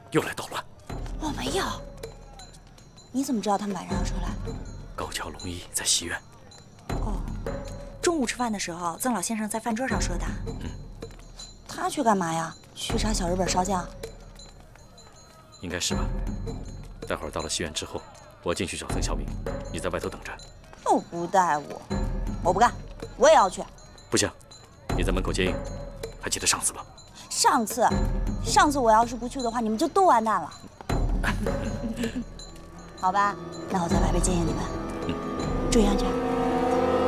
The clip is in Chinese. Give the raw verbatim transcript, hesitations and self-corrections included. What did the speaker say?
又来捣乱。 我没有。你怎么知道他们晚上要出来？ 高桥龙一在戏院。 哦，中午吃饭的时候，曾老先生在饭桌上说的。 嗯。 他去干嘛呀？去查小日本烧酱？ 应该是吧。待会儿到了戏院之后，我进去找曾小敏，你在外头等着。 又不带我，我不干，我也要去。 不行，你在门口接应。还记得上次吗？ 上次，上次我要是不去的话，你们就都完蛋了。好吧，那我在外边接应你们。 嗯， 注意安全。